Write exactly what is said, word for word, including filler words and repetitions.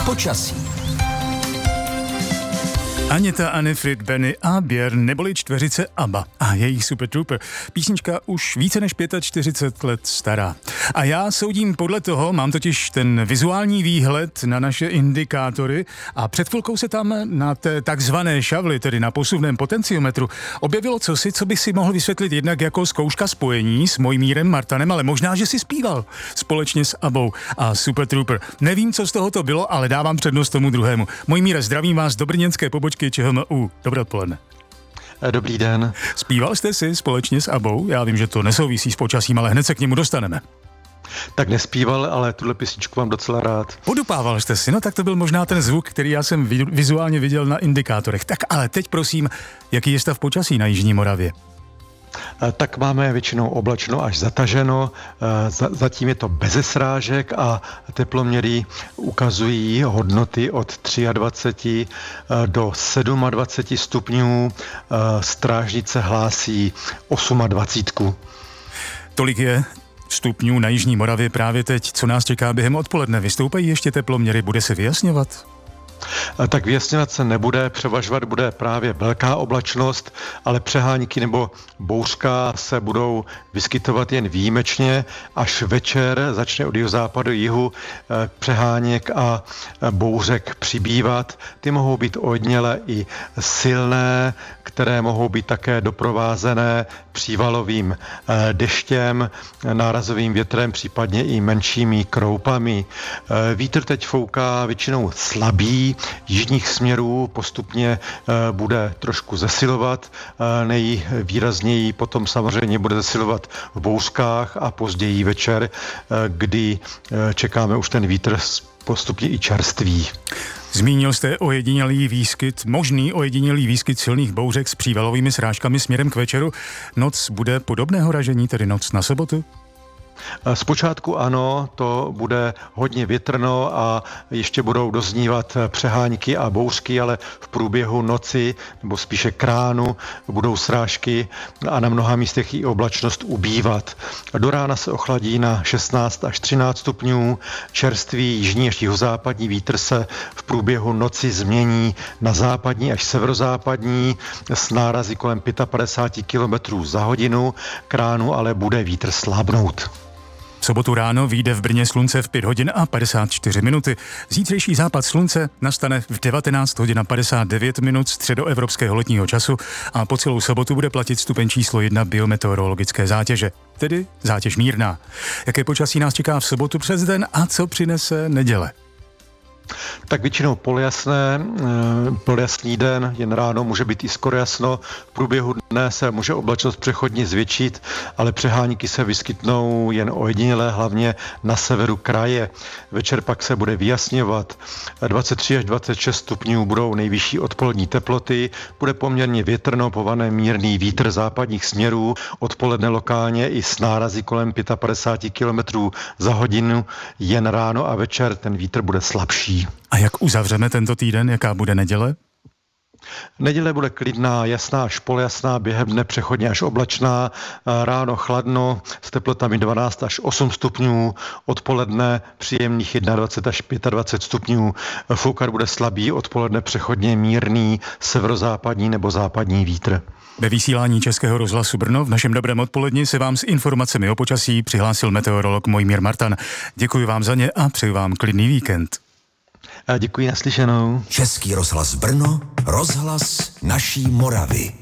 Počasí. Aněta, Annefrid, Benny a Björn neboli čtveřice ABBA a jejich Super Trooper. Písnička už více než čtyřicet pět let stará. A já soudím podle toho, mám totiž ten vizuální výhled na naše indikátory a před chvilkou se tam na té takzvané šavli, tedy na posuvném potenciometru, objevilo cosi, co by si mohl vysvětlit jednak jako zkouška spojení s Mojmírem Martanem, ale možná, že si zpíval společně s ABBou a Super Trooper. Nevím, co z toho to bylo, ale dávám přednost tomu druhému. Mojmíre, zdravím vás do brněnské pobočky ČHMU. Dobré odpoledne. Dobrý den. Zpíval jste si společně s ABBou? Já vím, že to nesouvisí s počasím, ale hned se k němu dostaneme. Tak nespíval, ale tuhle písničku mám docela rád. Podupával jste si, no tak to byl možná ten zvuk, který já jsem vizuálně viděl na indikátorech. Tak ale teď prosím, jaký je stav počasí na jižní Moravě? Tak máme většinou oblačno až zataženo, zatím je to beze srážek a teploměry ukazují hodnoty od dvacet tři do dvacet sedm stupňů, strážnice hlásí dvacet osm. Tolik je stupňů na jižní Moravě právě teď, co nás čeká během odpoledne. Vystoupají ještě teploměry, bude se vyjasňovat? Tak vyjasňovat se nebude, převažovat bude právě velká oblačnost, ale přehánky nebo bouřka se budou vyskytovat jen výjimečně, až večer začne od jihozápadu jihu přeháněk a bouřek přibývat. Ty mohou být ojediněle i silné, které mohou být také doprovázené přívalovým deštěm, nárazovým větrem, případně i menšími kroupami. Vítr teď fouká většinou slabý, jižních směrů postupně bude trošku zesilovat, nejvýrazněji potom samozřejmě bude zesilovat v bouřkách a později večer, kdy čekáme už ten vítr postupně i čerstvý. Zmínil jste ojedinělý výskyt, možný ojedinělý výskyt silných bouřek s přívalovými srážkami směrem k večeru. Noc bude podobného ražení, tedy noc na sobotu? Zpočátku ano, to bude hodně větrno a ještě budou doznívat přehánky a bouřky, ale v průběhu noci, nebo spíše k ránu, budou srážky a na mnoha místech i oblačnost ubývat. Do rána se ochladí na šestnáct až třináct stupňů, čerstvý jižní až jihozápadní vítr se v průběhu noci změní na západní až severozápadní s nárazy kolem padesát pět kilometrů za hodinu, k ránu ale bude vítr slabnout. V sobotu ráno vyjde v Brně slunce v pět hodin a padesát čtyři minuty. Zítřejší západ slunce nastane v devatenáct hodin a padesát devět minut středoevropského letního času a po celou sobotu bude platit stupeň číslo jedna biometeorologické zátěže, tedy zátěž mírná. Jaké počasí nás čeká v sobotu přes den a co přinese neděle? Tak většinou poljasné, poljasný den, jen ráno může být i skoro jasno. V průběhu dne se může oblačnost přechodně zvětšit, ale přehánky se vyskytnou jen ojedinělé, hlavně na severu kraje. Večer pak se bude vyjasňovat. dvacet tři až dvacet šest stupňů budou nejvyšší odpolední teploty, bude poměrně větrno, pované mírný vítr západních směrů, odpoledne lokálně i s nárazy kolem padesát pět kilometrů za hodinu, jen ráno a večer ten vítr bude slabší. A jak uzavřeme tento týden, jaká bude neděle? Neděle bude klidná, jasná až poljasná, během dne přechodně až oblačná, ráno chladno s teplotami dvanáct až osm stupňů, odpoledne příjemných dvacet jedna až dvacet pět stupňů, foukat bude slabý, odpoledne přechodně mírný, severozápadní nebo západní vítr. Ve vysílání Českého rozhlasu Brno v našem dobrém odpoledni se vám s informacemi o počasí přihlásil meteorolog Mojmír Martan. Děkuji vám za ně a přeji vám klidný víkend. A děkuji, naslyšenou. Český rozhlas Brno, rozhlas naší Moravy.